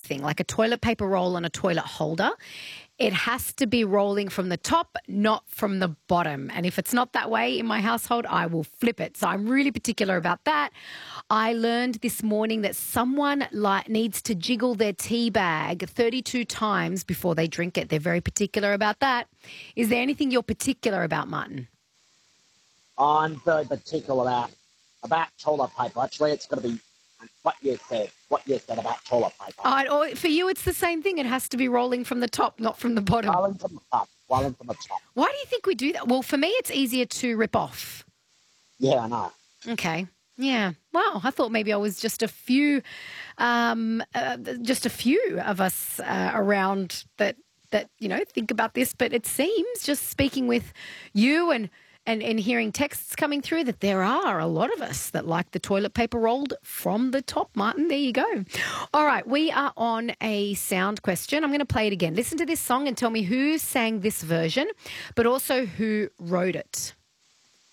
thing, like a toilet paper roll on a toilet holder. It has to be rolling from the top, not from the bottom. And if it's not that way in my household, I will flip it. So I'm really particular about that. I learned this morning that someone needs to jiggle their tea bag 32 times before they drink it. They're very particular about that. Is there anything you're particular about, Martin? I'm very particular about toilet paper. Actually, it's going to be what you said about toilet paper. For you, it's the same thing. It has to be rolling from the top, not from the bottom. Rolling from the top. Why do you think we do that? Well, for me, it's easier to rip off. Yeah, I know. Okay. Yeah. Wow. I thought maybe I was just a few of us around that think about this. But it seems, just speaking with you and hearing texts coming through, that there are a lot of us that like the toilet paper rolled from the top, Martin. There you go. All right, we are on a sound question. I'm going to play it again. Listen to this song and tell me who sang this version, but also who wrote it.